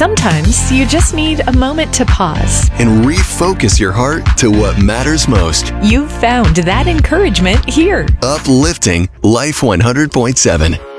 Sometimes you just need a moment to pause. And refocus your heart to what matters most. You've found that encouragement here. Uplifting Life 100.7.